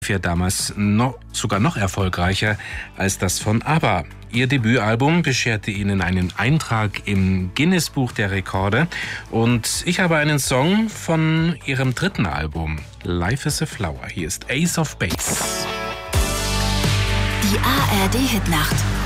damals sogar noch erfolgreicher als das von ABBA. Ihr Debütalbum bescherte ihnen einen Eintrag im Guinness-Buch der Rekorde. Und ich habe einen Song von ihrem dritten Album, Life is a Flower. Hier ist Ace of Base. Die ARD-Hitnacht